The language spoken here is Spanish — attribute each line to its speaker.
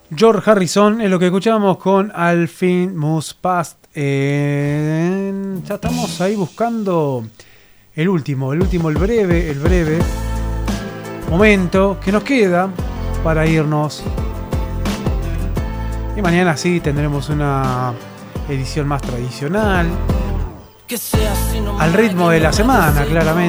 Speaker 1: George Harrison es lo que escuchamos con All Things Must Pass. Ya estamos ahí buscando el último, el breve momento que nos queda para irnos. Y mañana sí tendremos una edición más tradicional, al ritmo de la semana, claramente.